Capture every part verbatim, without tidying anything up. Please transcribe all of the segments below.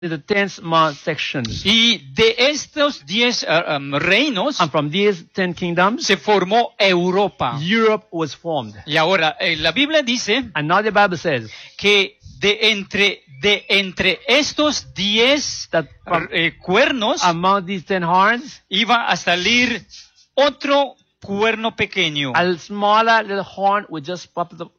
the ten small sections. Y de estos diez uh, um, reinos And from these ten kingdoms, se formó Europa. Europe was formed. Y ahora, eh, la Biblia dice And now the Bible says que de entre, de entre estos diez that from eh, cuernos among these ten horns, iba a salir otro cuerno pequeño. a smaller little horn would just pop up.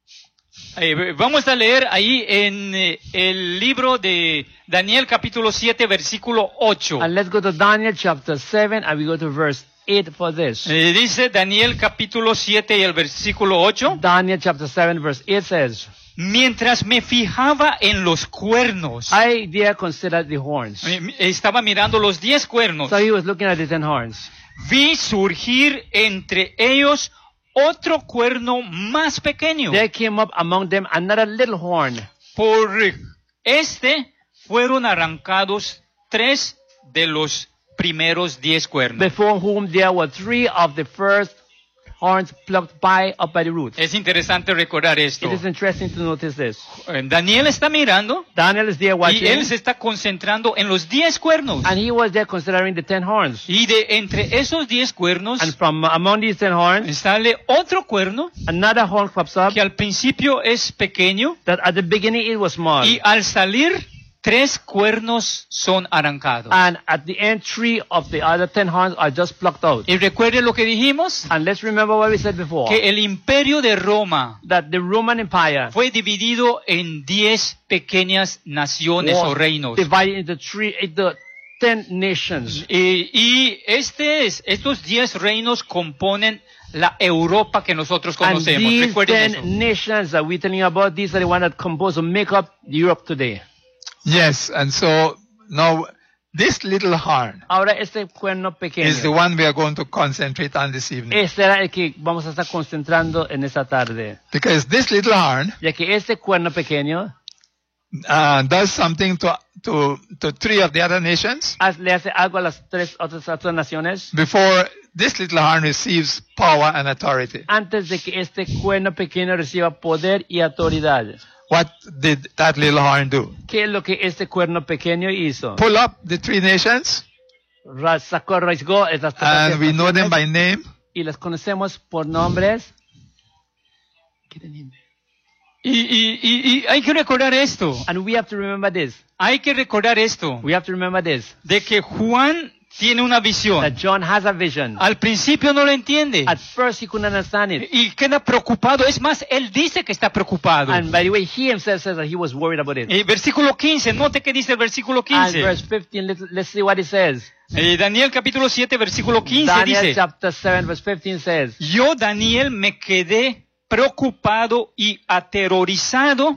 Eh, vamos a leer ahí en eh, el libro de Daniel capítulo siete versículo ocho. And let's go to Daniel chapter seven, and we go to verse eight for this. Eh, dice Daniel capítulo siete y el versículo ocho. Daniel chapter seven, verse eight says, Mientras me fijaba en los cuernos, I there considered the horns. eh, estaba mirando los diez cuernos, So he was looking at the ten horns. vi surgir entre ellos otro cuerno más pequeño. There came up among them another little horn. Por este fueron arrancados tres de los primeros diez cuernos. Before whom there were three of the first horns plucked by up by the roots. Es interesante recordar esto. It is interesting to notice this. Daniel está mirando Daniel is there y watching, él se está concentrando en los diez cuernos. and he was there considering the ten horns. Y de entre esos diez cuernos And from among these ten horns, sale otro cuerno another horn pops up que al principio es pequeño that at the beginning it was small. y al salir tres cuernos son arrancados. And at the end, three of the other ten horns are just plucked out. Y recuerde lo que dijimos, And let's remember what we said before, que el imperio de Roma that the Roman Empire fue dividido en diez pequeñas naciones o was reinos. divided into three, into ten nations. Y, y este es, estos diez reinos componen la Europa que nosotros And conocemos. these Recuerden ten eso. nations that we're telling you about, these are the ones that compose or make up Europe today. Yes, and so now this little horn Ahora este cuerno pequeño, is the one we are going to concentrate on this evening. este era el que vamos a estar concentrando en esta tarde. Because this little horn Ya que este cuerno pequeño uh, does something to, to, to three of the other nations haz- le hace algo a las tres otras, otras naciones before this little horn receives power and authority. antes de que este cuerno pequeño reciba poder y autoridad. What did that little horn do? ¿Qué es lo que este cuerno pequeño hizo? Pull up the three nations, Ra- Sacó, rasgó estas tres and we know them naciones by name. y las conocemos por nombres. Y, y, y, y hay que recordar esto. And we have to remember this. Hay que recordar esto. We have to remember this. De que Juan tiene una That visión. John has a vision. Al principio no lo entiende. At first he couldn't understand it. Y queda preocupado. Es más, él dice que está preocupado. And by the way, he himself says that he was worried about it. Eh, versículo quince. Note que dice el versículo And quince. verse fifteen, let's, let's see what it says. Eh, Daniel capítulo siete versículo quince Daniel dice. chapter seven, verse fifteen says, Yo, Daniel, me quedé preocupado y aterrorizado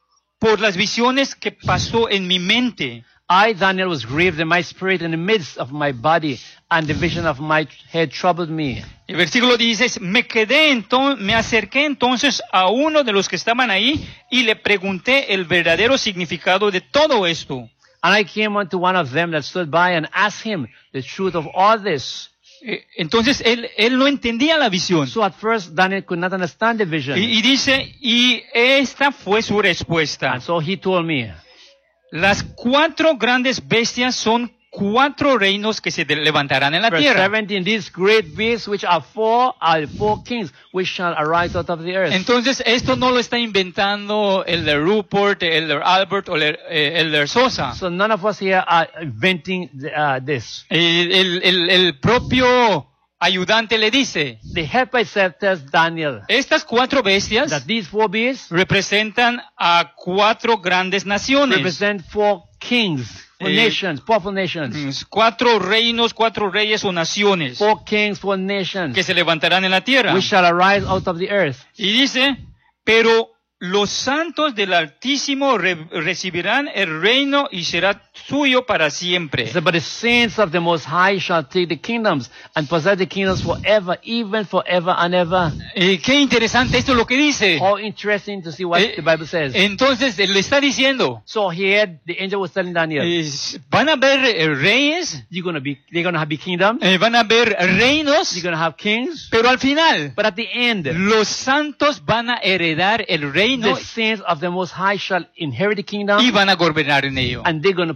por las visiones que pasó en mi mente. I, Daniel, was grieved in my spirit in the midst of my body, and the vision of my head troubled me. El versículo dice, me quedé entonces, me acerqué entonces a uno de los que estaban ahí y le pregunté el verdadero significado de todo esto. And I came unto one of them that stood by and asked him the truth of all this. Eh, Entonces él, él no entendía la visión. So at first Daniel could not understand the vision. Y, y dice, y esta fue su respuesta. And so he told me, Las cuatro grandes bestias son cuatro reinos que se de- levantarán en la verse tierra. seventeen, these great beasts which are four are four kings which shall arise out of the earth. Entonces esto no lo está inventando el de Rupert, el de Albert o el, eh, el de Sosa. So none of us here are inventing the, uh, this. El, el- el- el propio ayudante le dice, The helper itself tells Daniel estas cuatro bestias that these four beasts representan a cuatro grandes naciones. represent four kings, four Eh, nations, powerful nations. Cuatro reinos, cuatro reyes o naciones Four kings, four nations que se levantarán en la tierra. which shall arise out of the earth. Y dice, pero los santos del Altísimo re- recibirán el reino y será suyo para siempre. It said, but the saints of the Most High shall take the kingdoms and possess the kingdoms forever, even forever and ever. Eh, qué interesante esto es lo que dice. How interesting to see what Eh, the Bible says. Entonces él le está diciendo, So here the angel was telling Daniel, eh, van a haber eh, reyes, you're gonna be, they're gonna have big kingdom, eh, van a haber reinos, you're gonna have kings, pero al final but at the end, los santos van a heredar el reino reino the saints of the Most High shall inherit the kingdom, y van a gobernar en ello. and they're going to